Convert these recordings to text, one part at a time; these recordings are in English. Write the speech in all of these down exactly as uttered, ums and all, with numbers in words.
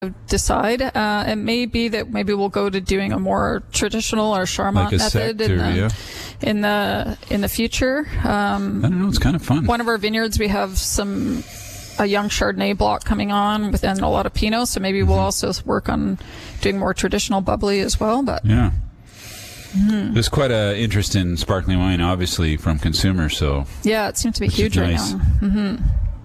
decide. Uh, it may be that maybe we'll go to doing a more traditional or Charmat like a method sector, in, the, yeah. in the in the future. Um, I don't know. It's kind of fun. One of our vineyards, we have some a young Chardonnay block coming on within a lot of Pinot, so maybe mm-hmm. we'll also work on doing more traditional bubbly as well. But yeah. Mm-hmm. There's quite an interest in sparkling wine, obviously, from consumers. So yeah, it seems to be huge right nice. now. Mm-hmm.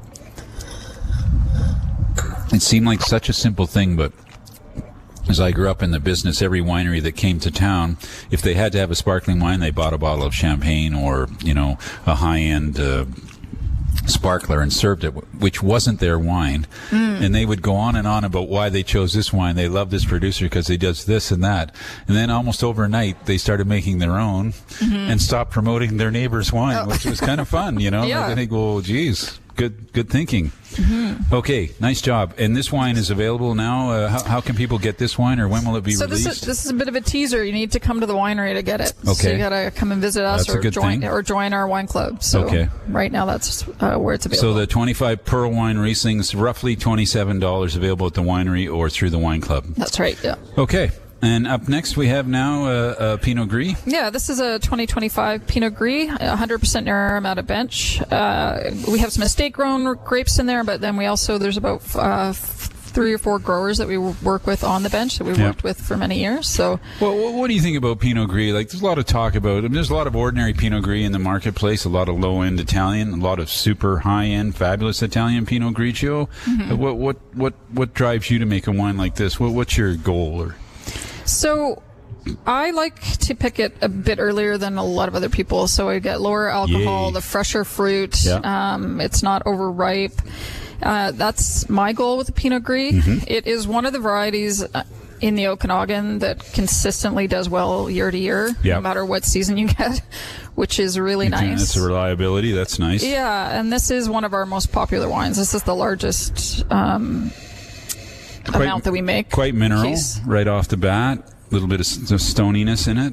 It seemed like such a simple thing, but as I grew up in the business, every winery that came to town, if they had to have a sparkling wine, they bought a bottle of champagne or, you know, a high-end uh, sparkler and served it, which wasn't their wine. Mm. And they would go on and on about why they chose this wine. They love this producer because he does this and that. And then almost overnight, they started making their own mm-hmm. and stopped promoting their neighbor's wine, oh. which was kind of fun, you know? Yeah. Like I think, well, geez, good good thinking. Mm-hmm. Okay, nice job. And this wine is available now. Uh, how, how can people get this wine, or when will it be so released? So this is, this is a bit of a teaser. You need to come to the winery to get it. Okay. So you got to come and visit us that's or join thing. or join our wine club. So okay. right now that's uh, where it's available. So the twenty-five Pearl Wine Riesling's roughly twenty-seven dollars, available at the winery or through the wine club. That's right, yeah. Okay. And up next, we have now uh, uh, Pinot Gris. Yeah, this is a twenty twenty-five Pinot Gris, one hundred percent Narromata bench. Uh, we have some estate-grown grapes in there, but then we also, there's about uh, three or four growers that we work with on the bench that we've yeah. worked with for many years. So, well, what do you think about Pinot Gris? Like, there's a lot of talk about. I mean, there's a lot of ordinary Pinot Gris in the marketplace. A lot of low-end Italian, a lot of super high-end, fabulous Italian Pinot Grigio. Mm-hmm. What what what what drives you to make a wine like this? What what's your goal? Or so I like to pick it a bit earlier than a lot of other people. So I get lower alcohol, Yay. the fresher fruit. Yeah. Um, it's not overripe. Uh, that's my goal with the Pinot Gris. Mm-hmm. It is one of the varieties in the Okanagan that consistently does well year to year, yep. no matter what season you get, which is really nice. That's a reliability. That's nice. Yeah, and this is one of our most popular wines. This is the largest um, quite, amount that we make. Quite mineral Case. right off the bat. A little bit of stoniness in it.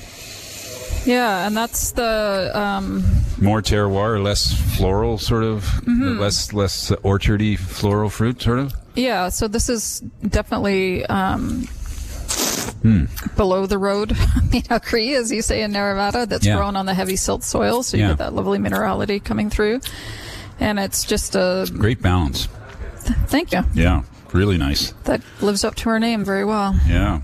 Yeah, and that's the um, more terroir, less floral, sort of, mm-hmm. less less orchardy floral fruit, sort of. Yeah, so this is definitely um, hmm. below the road Pinot Gris, as you say in Narromata. That's yeah. grown on the heavy silt soil, so you yeah. get that lovely minerality coming through, and it's just a great balance. Th- thank you. Yeah, really nice. That lives up to our name very well. Yeah.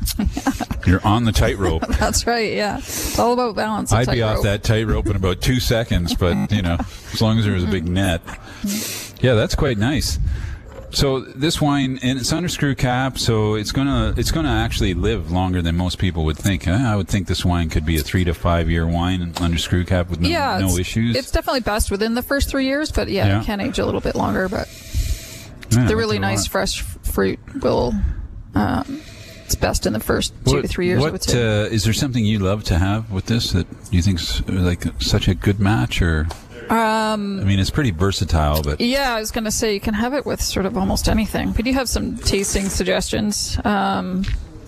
You're on the tightrope. That's right, yeah. It's all about balance. I'd be off that tightrope in about two seconds, but, you know, as long as there was a big net. Yeah, that's quite nice. So this wine, and it's under screw cap, so it's gonna it's gonna actually live longer than most people would think. Huh? I would think this wine could be a three to five year wine under screw cap with no, yeah, no it's, issues. It's definitely best within the first three years, but yeah, yeah. it can age a little bit longer. But yeah, the really nice fresh fruit will. Um, It's best in the first two what, to three years. What, I would say. Uh, is there something you love to have with this that you think's like such a good match? Or um, I mean, it's pretty versatile, but yeah, I was going to say you can have it with sort of almost anything. But you have some tasting suggestions. Um,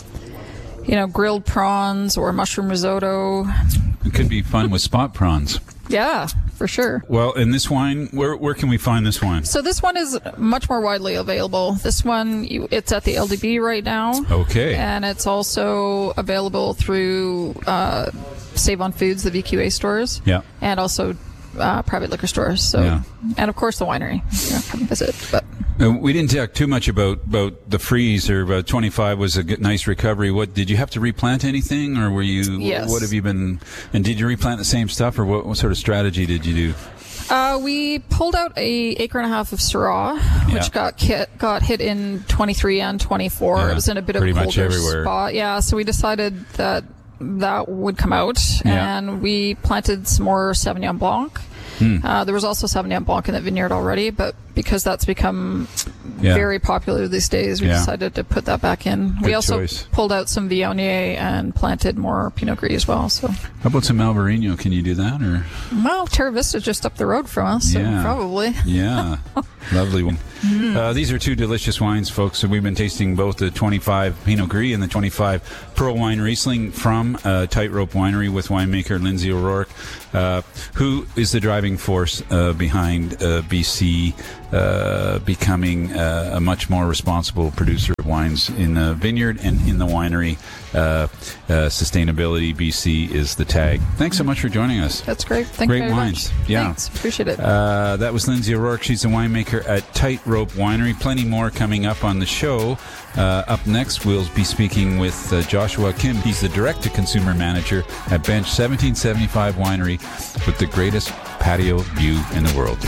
you know, grilled prawns or mushroom risotto. It could be fun with spot prawns. Yeah, for sure. Well, in this wine, where where can we find this wine? So this one is much more widely available. This one, you, it's at the L D B right now. Okay. And it's also available through uh, Save on Foods, the V Q A stores. Yeah. And also uh, private liquor stores. So, yeah. And of course the winery. Yeah, come visit. But uh, we didn't talk too much about, about the freeze, or about twenty-five was a good, nice recovery. What did you have to replant anything, or were you? Yes. What have you been? And did you replant the same stuff, or what, what sort of strategy did you do? Uh, we pulled out a acre and a half of Syrah, which yeah. got hit, got hit in twenty-three and twenty-four. Yeah, it was in a bit of a colder spot. Yeah, so we decided that that would come out, yeah. and we planted some more Sauvignon Blanc. Hmm. Uh, there was also Sauvignon Blanc in the vineyard already, but because that's become yeah. very popular these days, we yeah. decided to put that back in. Good we also choice. pulled out some Viognier and planted more Pinot Gris as well. So, how about some Albarino? Can you do that, or? Well, Terra Vista is just up the road from us, so yeah. probably. Yeah, lovely one. Mm. Uh, these are two delicious wines, folks. So we've been tasting both the twenty-five Pinot Gris and the twenty-five Pearl Wine Riesling from uh, Tightrope Winery with winemaker Lindsay O'Rourke, uh, who is the driving force uh, behind uh, B C uh, becoming uh, a much more responsible producer of wines in the vineyard and in the winery. Uh, uh, Sustainability B C is the tag. Thanks so much for joining us. That's great. Thank Great you very wines. much. Yeah. Thanks. Appreciate it. Uh, that was Lindsay O'Rourke. She's a winemaker at Tightrope Winery. Plenty more coming up on the show. Uh, up next, we'll be speaking with uh, Joshua Kim. He's the direct-to-consumer manager at Bench seventeen seventy-five Winery with the greatest patio view in the world.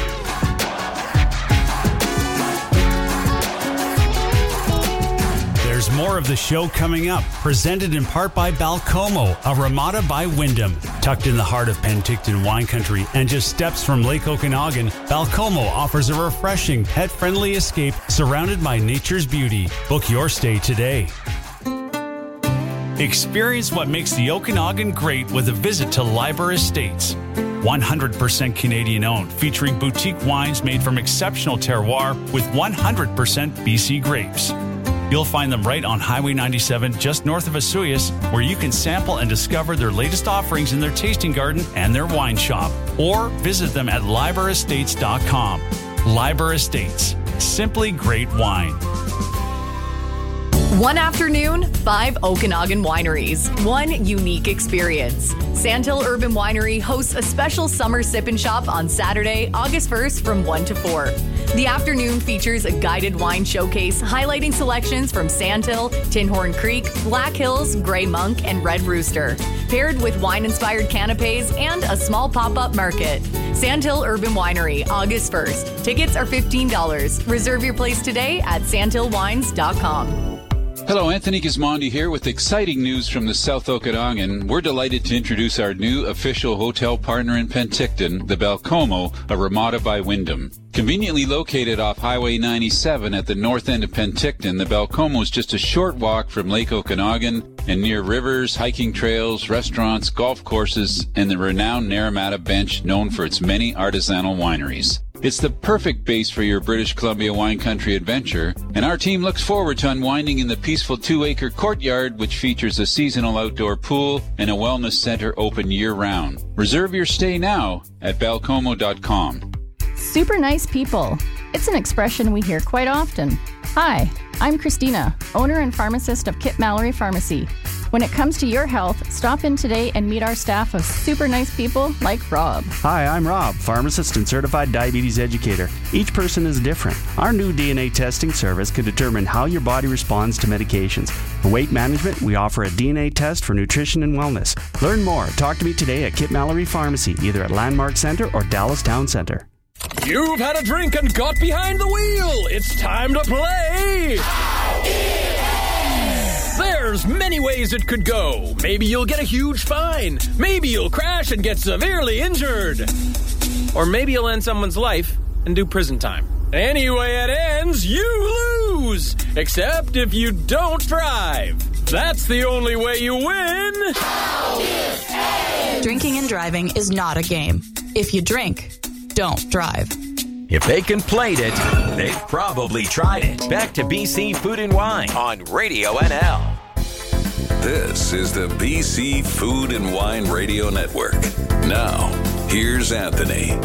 There's more of the show coming up, presented in part by Balcomo, a Ramada by Wyndham. Tucked in the heart of Penticton wine country and just steps from Lake Okanagan, Balcomo offers a refreshing, pet-friendly escape surrounded by nature's beauty. Book your stay today. Experience what makes the Okanagan great with a visit to Liber Estates. one hundred percent Canadian owned, featuring boutique wines made from exceptional terroir with one hundred percent B C grapes. You'll find them right on Highway ninety-seven, just north of Osoyoos, where you can sample and discover their latest offerings in their tasting garden and their wine shop. Or visit them at liber estates dot com. Liber Estates. Simply great wine. One afternoon, five Okanagan wineries, one unique experience. Sandhill Urban Winery hosts a special summer sip and shop on Saturday, August first from one to four. The afternoon features a guided wine showcase highlighting selections from Sandhill, Tinhorn Creek, Black Hills, Grey Monk, and Red Rooster, paired with wine-inspired canapes and a small pop-up market. Sandhill Urban Winery, August first. Tickets are fifteen dollars. Reserve your place today at sandhill wines dot com. Hello, Anthony Gismondi here with exciting news from the South Okanagan. We're delighted to introduce our new official hotel partner in Penticton, the Balcomo, a Ramada by Wyndham. Conveniently located off Highway ninety-seven at the north end of Penticton, the Balcomo is just a short walk from Lake Okanagan and near rivers, hiking trails, restaurants, golf courses, and the renowned Naramata Bench, known for its many artisanal wineries. It's the perfect base for your British Columbia wine country adventure, and our team looks forward to unwinding in the peaceful two-acre courtyard, which features a seasonal outdoor pool and a wellness center open year-round. Reserve your stay now at balcomo dot com. Super nice people. It's an expression we hear quite often. Hi, I'm Christina, owner and pharmacist of Kit Mallory Pharmacy. When it comes to your health, stop in today and meet our staff of super nice people like Rob. Hi, I'm Rob, pharmacist and certified diabetes educator. Each person is different. Our new D N A testing service can determine how your body responds to medications. For weight management, we offer a D N A test for nutrition and wellness. Learn more. Talk to me today at Kit Mallory Pharmacy, either at Landmark Center or Dallas Town Center. You've had a drink and got behind the wheel. It's time to play. There's many ways it could go. Maybe you'll get a huge fine. Maybe you'll crash and get severely injured. Or maybe you'll end someone's life and do prison time. Anyway it ends, you lose. Except if you don't drive. That's the only way you win. Drinking and driving is not a game. If you drink, don't drive. If they complayed it, they've probably tried it. Back to B C Food and Wine on Radio N L. This is the B C Food and Wine Radio Network. Now, here's Anthony.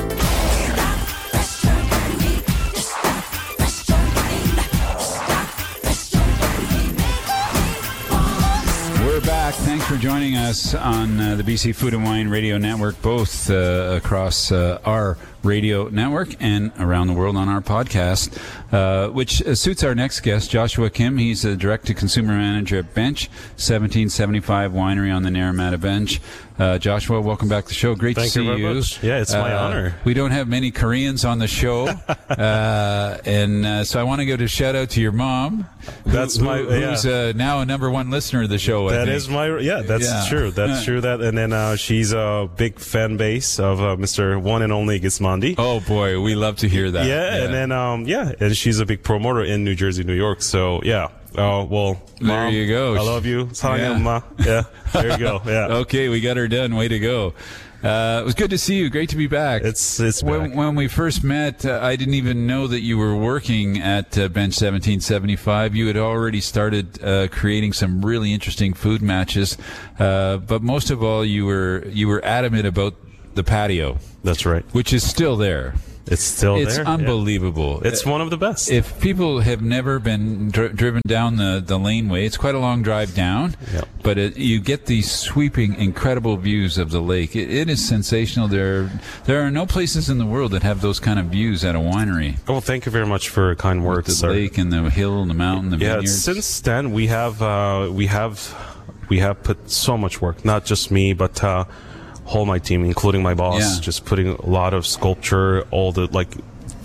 We're back. Thanks for joining us on uh, the B C Food and Wine Radio Network, both uh, across uh, our radio network and around the world on our podcast, uh, which uh, suits our next guest, Joshua Kim. He's a direct-to-consumer manager at Bench, seventeen seventy-five Winery on the Naramata Bench. Uh, Joshua, welcome back to the show. Great Thank to see you. you. Very much. Yeah, it's my uh, honor. We don't have many Koreans on the show, uh, and uh, so I want to give a shout-out to your mom. Who, That's my who, who's yeah. uh, now a number one listener of the show. I That think. is my yeah. That's Yeah. true. That's true. That and then uh, she's a big fan base of uh, Mister One and Only Gismondi. Oh boy, we love to hear that. Yeah, yeah. and then um, yeah, and she's a big promoter in New Jersey, New York. So yeah. Oh well, there Mom, you go. I love you. Yeah. Ma. Yeah, there you go. Yeah. Okay, we got her done. Way to go. Uh, it was good to see you. Great to be back. It's it's when, back. when we first met, uh, I didn't even know that you were working at uh, Bench seventeen seventy-five. You had already started uh, creating some really interesting food matches, uh, but most of all, you were you were adamant about the patio. That's right. Which is still there. It's still it's there. unbelievable. Yeah. It's one of the best. If people have never been dri- driven down the, the laneway, it's quite a long drive down, yep. but it, you get these sweeping, incredible views of the lake. It, it is sensational. There, there are no places in the world that have those kind of views at a winery. Well, thank you very much for your kind words, the sir. lake and the hill and the mountain, the yeah, vineyards. Since then, we have, uh, we have, we have put so much work, not just me, but, uh, whole my team, including my boss, Yeah. just putting a lot of sculpture, all the, like,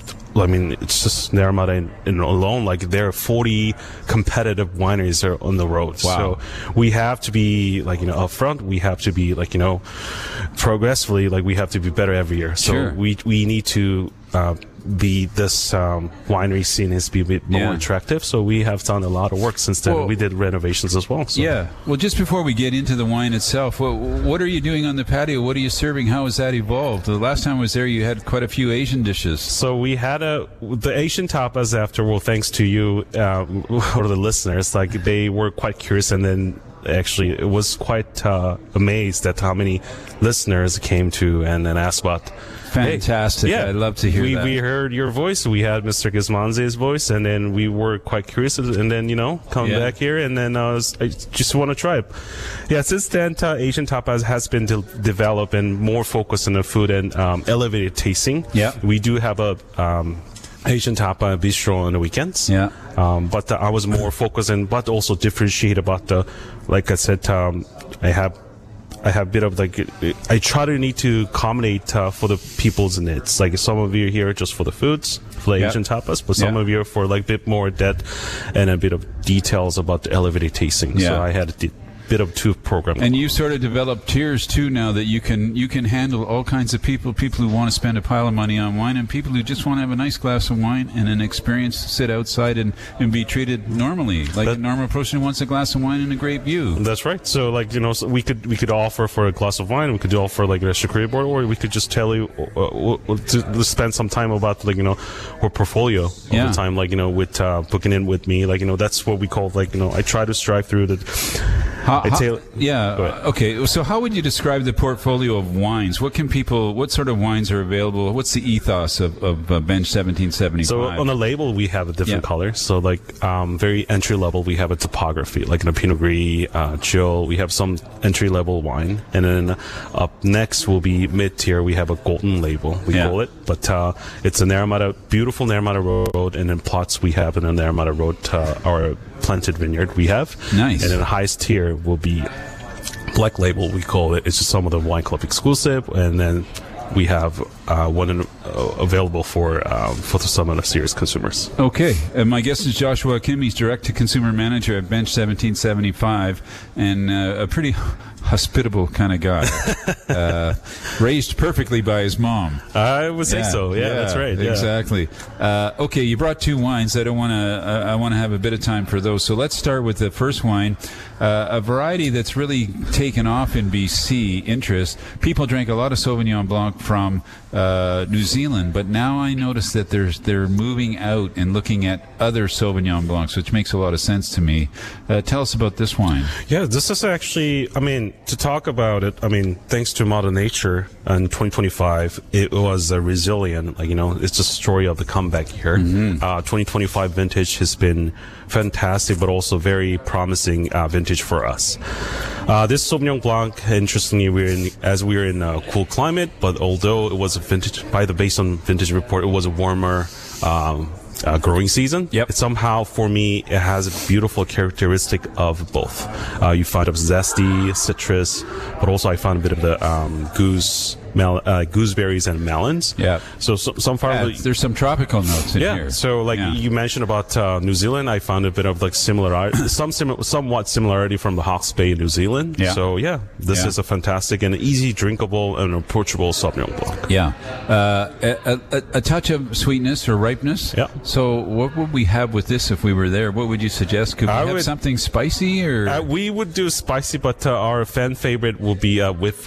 I mean, it's just Naramata in, in alone. Like, there are forty competitive wineries are on the road. Wow. So we have to be, like, you know, upfront. We have to be, like, you know, progressively, like, we have to be better every year. So Sure. we we need to uh, be this um, winery scene is be a bit more Yeah. attractive. So we have done a lot of work since then. Well, we did renovations as well. So. Yeah. Well, just before we get into the wine itself, what, what are you doing on the patio? What are you serving? How has that evolved? The last time I was there, you had quite a few Asian dishes. So we had a the Asian tapas after. Well, thanks to you um, or the listeners, like they were quite curious, and then actually it was quite uh, amazed at how many listeners came to and then asked about. Fantastic. Hey, yeah, I'd love to hear we, that. We heard your voice. We had Mister Gizmanze's voice, and then we were quite curious. And then, you know, come Yeah. back here, and then I, was, I just want to try it. Yeah, since then, uh, Asian Tapas has been de- developed and more focused on the food and um, elevated tasting. Yeah. We do have a um, Asian Tapa bistro on the weekends. Yeah. Um, but uh, I was more focused and but also differentiate about the, like I said, um, I have. I have a bit of like, I try to need to accommodate uh, for the people's needs. Like some of you are here just for the foods, for the Yeah. Asian tapas, but some Yeah. of you are for like a bit more depth and a bit of details about the elevated tasting. Yeah. So I had a di- bit of two programs. And you sort of developed tiers too now that you can you can handle all kinds of people, people who want to spend a pile of money on wine and people who just want to have a nice glass of wine and an experience to sit outside and, and be treated normally, like That- a normal person who wants a glass of wine and a great view. That's right. So, like, you know, so we could we could offer for a glass of wine, we could offer like a charcuterie board, or we could just tell you uh, uh, to, to spend some time about like you know our portfolio all Yeah. the time, like you know with uh, booking in with me, like you know that's what we call like you know I try to strive through the. How, I how- tell- yeah. Go ahead. Okay. So, how would you describe the portfolio of wines? What can people? What sort of wines are available? What's the ethos of, of uh, Bench seventeen seventy-five? So on the label we have a different Yeah. color. So like um, very entry level we have a topography like in a Pinot Gris, uh, Chill. We have some entry level wine, and then up next will be mid tier. We have a golden label we Yeah. call it, but uh, it's a Naramata, beautiful Naramata Road, and then plots we have in the Naramata Road, uh, our planted vineyard we have. Nice. And then the highest tier will be black label we call it. It's just some of the wine club exclusive, and then we have uh, one in, uh, available for um, for some of the serious consumers. Okay. Uh, my guest is Joshua Kim. He's direct-to-consumer manager at Bench seventeen seventy-five and uh, a pretty hospitable kind of guy. uh, raised perfectly by his mom. I would say Yeah, so. Yeah, that's right. Yeah. Exactly. Uh, okay, you brought two wines. I don't want to. Uh, I want to have a bit of time for those. So let's start with the first wine, uh, a variety that's really taken off in B C. Interest. People drank a lot of Sauvignon Blanc from uh, New Zealand, but now I notice that there's they're moving out and looking at other Sauvignon Blancs, which makes a lot of sense to me. Uh, tell us about this wine. Yeah, this is actually, I mean, to talk about it, I mean, thanks to Mother Nature in twenty twenty-five, it was a resilient, like, you know, it's a story of the comeback year. Mm-hmm. Uh, twenty twenty-five vintage has been fantastic, but also very promising uh, vintage for us. Uh, this Sauvignon Blanc, interestingly, we're in, as we're in a cool climate, but although it was a vintage, by the based on vintage report, it was a warmer, um, Uh, growing season. Yep. It somehow, for me, it has a beautiful characteristic of both. Uh, you find of zesty citrus, but also I found a bit of the um, goose, mel- uh, gooseberries and melons. Yeah. So, so some far, Yeah, there's some tropical notes in yeah. here. So like Yeah. you mentioned about uh, New Zealand, I found a bit of like similar, some sim- somewhat similarity from the Hawke's Bay, New Zealand. Yeah. So yeah, this Yeah. is a fantastic and easy, drinkable, and approachable Sauvignon Blanc. Yeah, uh, a, a, a touch of sweetness or ripeness. Yeah. So, what would we have with this if we were there? What would you suggest? Could we I have would- something spicy or? Uh, we would do spicy, but uh, our fan favorite will be uh, with feta.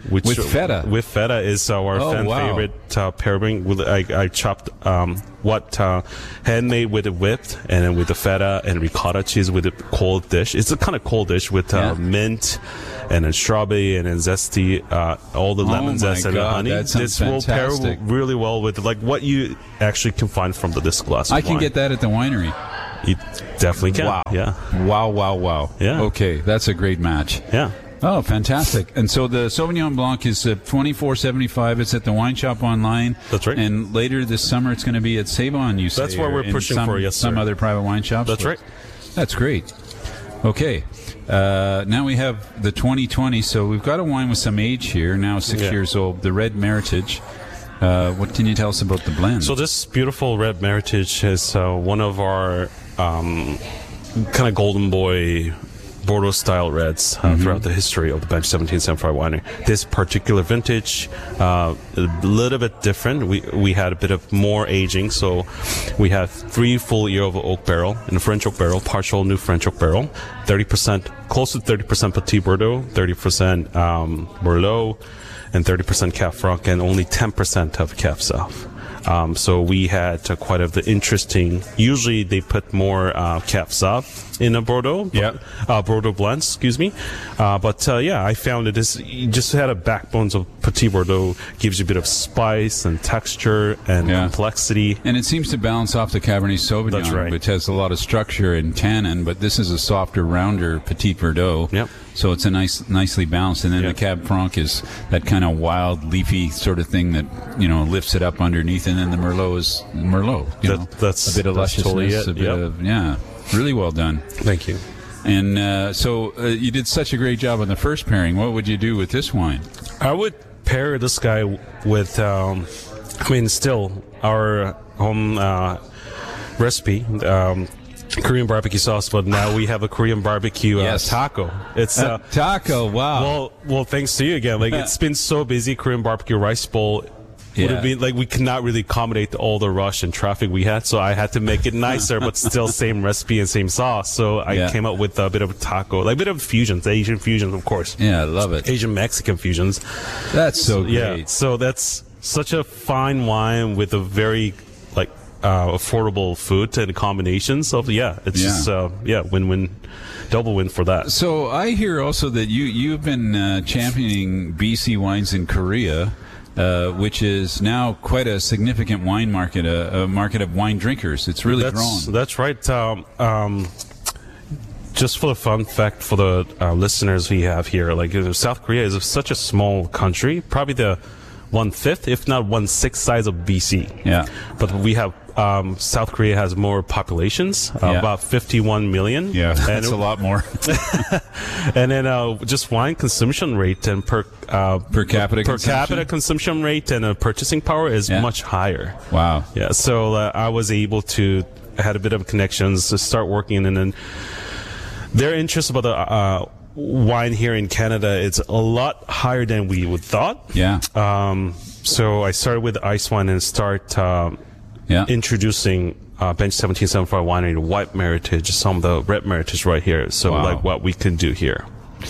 which With feta. With feta is our Oh, fan wow. favorite uh, pairing. With I, I chopped um, what uh, handmade with it whipped, and then with the feta and ricotta cheese with a cold dish. It's a kind of cold dish with uh, Yeah. mint and then strawberry and then zesty, uh, all the Oh lemon my zest and the God, honey. that sounds This will pair fantastic. really well with like what you actually can find from the this glass. of I can wine. get that at the winery. You definitely can. Wow. Yeah. Wow, wow, wow. Yeah. Okay, that's a great match. Yeah. Oh, fantastic. And so the Sauvignon Blanc is uh, twenty-four seventy-five. It's at the wine shop online. That's right. And later this summer it's going to be at Save-On, you say. That's what or we're in pushing some, for, yes, Some sir. other private wine shops. That's right. That's great. Okay. Uh, now we have the twenty twenty. So we've got a wine with some age here, now six Yeah. years old, the Red Meritage. Uh, what can you tell us about the blend? So this beautiful red Meritage is uh, one of our um, kind of golden boy Bordeaux style reds uh, Mm-hmm. throughout the history of the Bench seventeen seventy-five winery. This particular vintage, uh, a little bit different. We we had a bit of more aging, so we have three full year of oak barrel in a French oak barrel, partial new French oak barrel, thirty percent, close to thirty percent Petit Bordeaux, thirty percent um, Merlot, and thirty percent Cab Franc, and only ten percent of Cab Sauv. Um, so we had uh, quite of the interesting. Usually they put more uh, Cab Sauv in a Bordeaux, Yep. uh, Bordeaux blends, excuse me. Uh, but uh, yeah, I found it is you just had a backbones of Petit Bordeaux, gives you a bit of spice and texture and Yeah. complexity. And it seems to balance off the Cabernet Sauvignon, That's right. which has a lot of structure and tannin, but this is a softer, rounder Petit Verdot. Yep. So it's a nice, nicely balanced. And then Yeah. the Cab Franc is that kind of wild, leafy sort of thing that, you know, lifts it up underneath. And then the Merlot is Merlot. You That- know, that's- a bit of that's lusciousness, totally it. a bit Yep. of, yeah, really well done. Thank you. And uh, so uh, you did such a great job on the first pairing. What would you do with this wine? I would pair this guy with, um, I mean, still our home uh, recipe, um, Korean barbecue sauce, but now we have a Korean barbecue uh, Yes. taco. It's uh, Taco, wow. well, well, thanks to you again. Like it's been so busy. Korean barbecue rice bowl would Yeah. have been like we could not really accommodate all the rush and traffic we had, so I had to make it nicer, but still same recipe and same sauce. So I Yeah. came up with a bit of a taco, like a bit of fusions, Asian fusions, of course, yeah, I love it. Asian Mexican fusions. That's so great. Yeah, so that's such a fine wine with a very like uh, affordable food and combinations of yeah, it's Yeah. just uh, yeah, win-win, double win for that. So I hear also that you you've been uh, championing B C wines in Korea, uh, which is now quite a significant wine market, a, a market of wine drinkers. It's really that's, grown. That's right. Um, um, just for the fun fact for the uh, listeners we have here, like uh, South Korea is such a small country, probably the one fifth, if not one sixth size of B C. Yeah. But we have um, South Korea has more populations, uh, Yeah. about fifty-one million. Yeah, and that's a lot more. And then uh, just wine consumption rate and per uh, Per capita per consumption? capita consumption rate and uh, purchasing power is Yeah. much higher. Wow. Yeah, so uh, I was able to I had a bit of connections to start working, and then their interest about the uh, wine here in Canada is a lot higher than we would thought. Yeah. Um, so I started with ice wine and start um, Yeah. introducing uh, Bench seventeen seventy-five winery, the white Meritage, some of the red Meritage right here. So Wow. like what we can do here.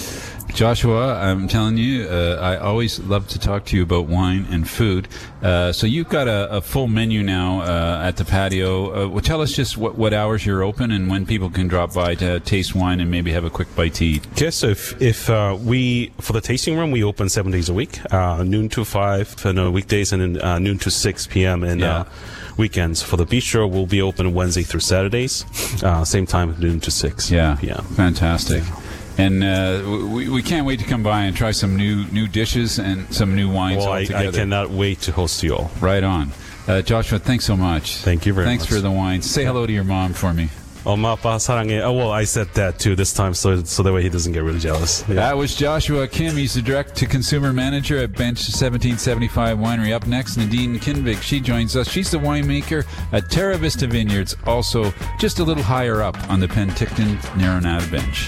Joshua, I'm telling you, uh, I always love to talk to you about wine and food. Uh, so you've got a, a full menu now uh, at the patio. Uh, well, tell us just what, what hours you're open and when people can drop by to taste wine and maybe have a quick bite to eat. Okay, so if, if uh, we, for the tasting room, we open seven days a week, uh, noon to five on uh, weekdays and then uh, noon to six p.m. and Yeah. uh, weekends. For the bistro, we'll be open Wednesday through Saturdays, uh, same time, noon to six Yeah, p.m. fantastic. And uh, we, we can't wait to come by and try some new new dishes and some new wines Well, all I, together. I cannot wait to host you all. Right on. Uh, Joshua, thanks so much. Thank you very thanks much. for the wine. Say hello to your mom for me. 엄마 아빠 사랑해. Oh, well, I said that too this time, so so that way he doesn't get really jealous. Yeah. That was Joshua Kim. He's the direct-to-consumer manager at Bench seventeen seventy-five Winery. Up next, Nadine Kinvig. She joins us. She's the winemaker at Terra Vista Vineyards, also just a little higher up on the Penticton Narrow Bench.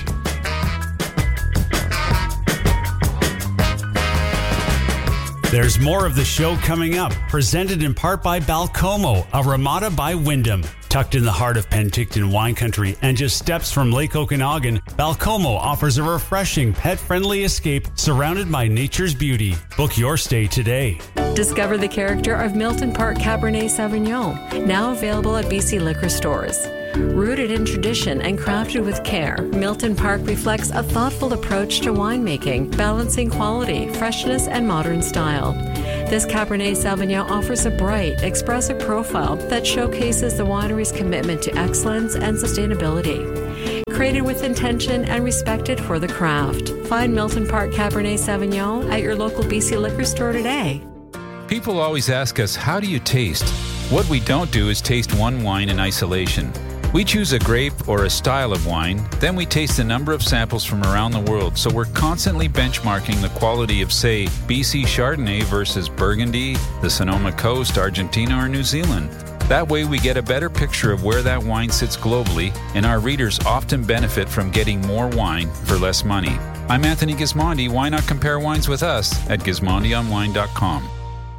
There's more of the show coming up, presented in part by Balcomo, a Ramada by Wyndham. Tucked in the heart of Penticton wine country and just steps from Lake Okanagan, Balcomo offers a refreshing, pet-friendly escape surrounded by nature's beauty. Book your stay today. Discover the character of Milton Park Cabernet Sauvignon, now available at B C liquor stores. Rooted in tradition and crafted with care, Milton Park reflects a thoughtful approach to winemaking, balancing quality, freshness, and modern style. This Cabernet Sauvignon offers a bright, expressive profile that showcases the winery's commitment to excellence and sustainability. Created with intention and respected for the craft. Find Milton Park Cabernet Sauvignon at your local B C liquor store today. People always ask us, how do you taste? What we don't do is taste one wine in isolation. We choose a grape or a style of wine, then we taste a number of samples from around the world, so we're constantly benchmarking the quality of, say, B C Chardonnay versus Burgundy, the Sonoma Coast, Argentina, or New Zealand. That way we get a better picture of where that wine sits globally, and our readers often benefit from getting more wine for less money. I'm Anthony Gismondi. Why not compare wines with us at gismondi on wine dot com.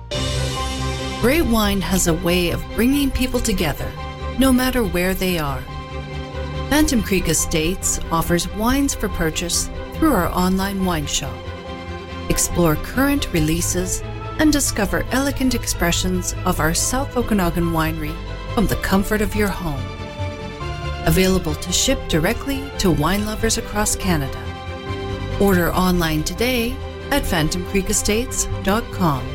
Great wine has a way of bringing people together, no matter where they are. Phantom Creek Estates offers wines for purchase through our online wine shop. Explore current releases and discover elegant expressions of our South Okanagan winery from the comfort of your home. Available to ship directly to wine lovers across Canada. Order online today at phantom creek estates dot com.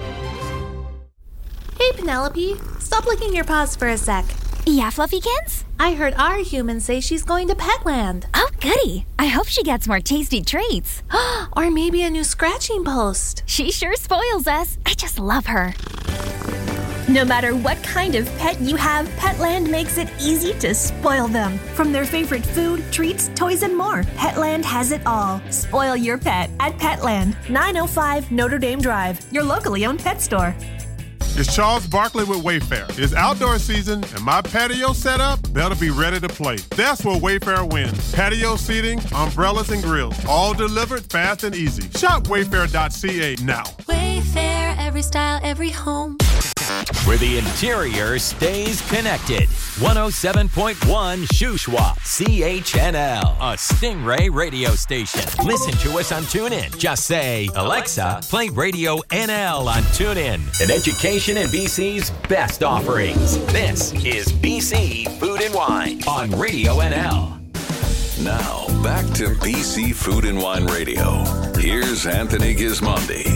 Hey Penelope, stop licking your paws for a sec. Yeah, Fluffykins? I heard our human say she's going to Petland. Oh, goody. I hope she gets more tasty treats. Or maybe a new scratching post. She sure spoils us. I just love her. No matter what kind of pet you have, Petland makes it easy to spoil them. From their favorite food, treats, toys, and more, Petland has it all. Spoil your pet at Petland, nine oh five Notre Dame Drive, your locally owned pet store. It's Charles Barkley with Wayfair. It's outdoor season, and my patio setup better be ready to play. That's where Wayfair wins. Patio seating, umbrellas, and grills, all delivered fast and easy. Shop wayfair dot c a now. Wayfair, every style, every home. Where the interior stays connected. one oh seven point one Shuswap, C H N L, a Stingray radio station. Listen to us on TuneIn. Just say, Alexa, play Radio N L on TuneIn. An education in B C's best offerings. This is B C Food and Wine on Radio N L. Now, back to B C Food and Wine Radio. Here's Anthony Gismondi.